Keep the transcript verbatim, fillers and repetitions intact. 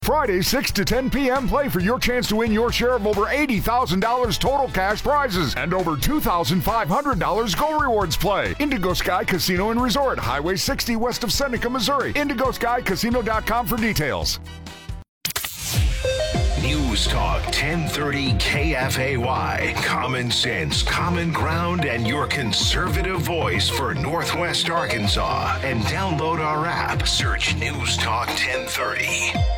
Friday, six to ten p.m., play for your chance to win your share of over eighty thousand dollars total cash prizes and over two thousand five hundred dollars Go Rewards play. Indigo Sky Casino and Resort, Highway sixty west of Seneca, Missouri. indigo sky casino dot com for details. News Talk ten thirty K F A Y. Common sense, common ground, and your conservative voice for Northwest Arkansas. And download our app. Search News Talk ten thirty.